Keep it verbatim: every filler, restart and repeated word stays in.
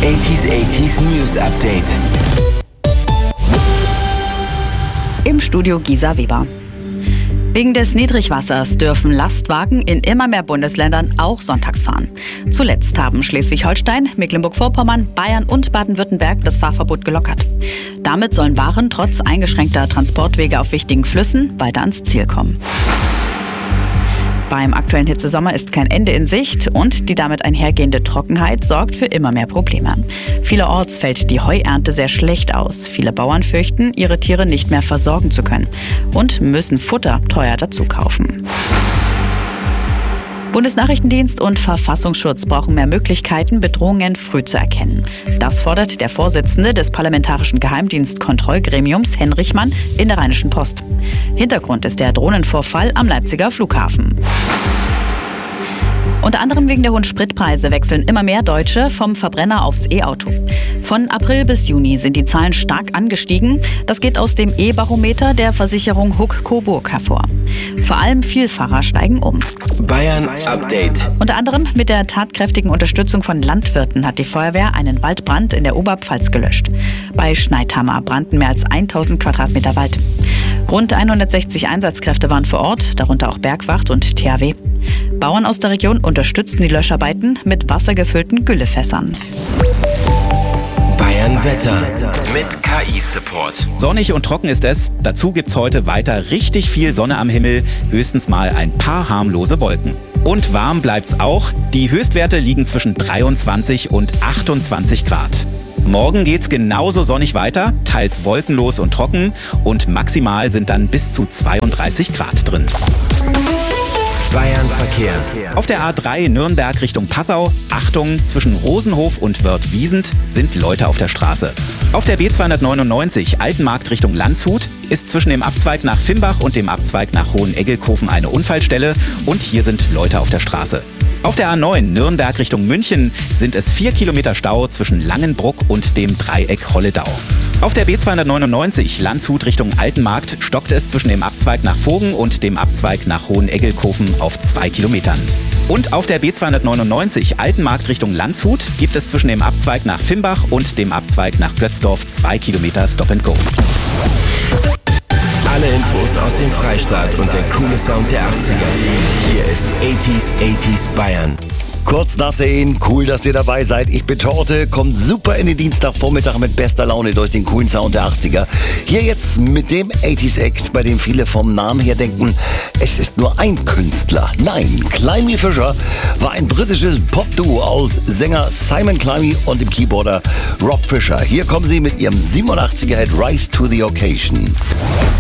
achtziger achtziger News Update. Im Studio Gisa Weber. Wegen des Niedrigwassers dürfen Lastwagen in immer mehr Bundesländern auch sonntags fahren. Zuletzt haben Schleswig-Holstein, Mecklenburg-Vorpommern, Bayern und Baden-Württemberg das Fahrverbot gelockert. Damit sollen Waren trotz eingeschränkter Transportwege auf wichtigen Flüssen weiter ans Ziel kommen. Beim aktuellen Hitzesommer ist kein Ende in Sicht und die damit einhergehende Trockenheit sorgt für immer mehr Probleme. Vielerorts fällt die Heuernte sehr schlecht aus. Viele Bauern fürchten, ihre Tiere nicht mehr versorgen zu können und müssen Futter teuer dazu kaufen. Bundesnachrichtendienst und Verfassungsschutz brauchen mehr Möglichkeiten, Bedrohungen früh zu erkennen. Das fordert der Vorsitzende des Parlamentarischen Geheimdienstkontrollgremiums, Henrich Mann, in der Rheinischen Post. Hintergrund ist der Drohnenvorfall am Leipziger Flughafen. Unter anderem wegen der hohen Spritpreise wechseln immer mehr Deutsche vom Verbrenner aufs E-Auto. Von April bis Juni sind die Zahlen stark angestiegen. Das geht aus dem E-Barometer der Versicherung Huck-Coburg hervor. Vor allem Vielfahrer steigen um. Bayern Update. Unter anderem mit der tatkräftigen Unterstützung von Landwirten hat die Feuerwehr einen Waldbrand in der Oberpfalz gelöscht. Bei Schneidhammer brannten mehr als tausend Quadratmeter Wald. Rund hundertsechzig Einsatzkräfte waren vor Ort, darunter auch Bergwacht und T H W. Bauern aus der Region unterstützten die Löscharbeiten mit wassergefüllten Güllefässern. Bayern Wetter mit K I-Support. Sonnig und trocken ist es. Dazu gibt's heute weiter richtig viel Sonne am Himmel, höchstens mal ein paar harmlose Wolken. Und warm bleibt's auch. Die Höchstwerte liegen zwischen dreiundzwanzig und achtundzwanzig Grad. Morgen geht's genauso sonnig weiter, teils wolkenlos und trocken und maximal sind dann bis zu zweiunddreißig Grad drin. Bayern Verkehr. Auf der A drei Nürnberg Richtung Passau, Achtung, zwischen Rosenhof und Wörth-Wiesent sind Leute auf der Straße. Auf der B zweihundertneunundneunzig Altenmarkt Richtung Landshut ist zwischen dem Abzweig nach Fimbach und dem Abzweig nach Hoheneggelkofen eine Unfallstelle und hier sind Leute auf der Straße. Auf der A neun Nürnberg Richtung München sind es vier Kilometer Stau zwischen Langenbruck und dem Dreieck Holledau. Auf der B zweihundertneunundneunzig Landshut Richtung Altenmarkt stockt es zwischen dem Abzweig nach Vogen und dem Abzweig nach Hoheneggelkofen auf zwei Kilometern. Und auf der B zweihundertneunundneunzig Altenmarkt Richtung Landshut gibt es zwischen dem Abzweig nach Fimbach und dem Abzweig nach Götzdorf zwei Kilometer Stop and Go. Alle Infos aus dem Freistaat und der coole Sound der achtziger. Hier ist achtziger achtziger Bayern. Kurz nach zehn, cool, dass ihr dabei seid. Ich bin Torte, kommt super in den Dienstagvormittag mit bester Laune durch den coolen Sound der achtziger. Hier jetzt mit dem achtziger Act, bei dem viele vom Namen her denken, es ist nur ein Künstler. Nein, Climby Fisher war ein britisches Pop-Duo aus Sänger Simon Climby und dem Keyboarder Rob Fisher. Hier kommen sie mit ihrem siebenundachtziger Hit Rise to the Occasion.